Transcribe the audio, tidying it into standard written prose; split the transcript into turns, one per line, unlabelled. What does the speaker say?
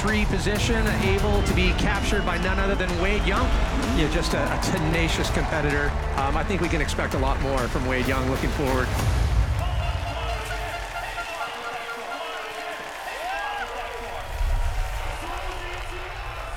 3 position, able to be captured by none other than Wade Young. Yeah, just a tenacious competitor. I think we can expect a lot more from Wade Young looking forward.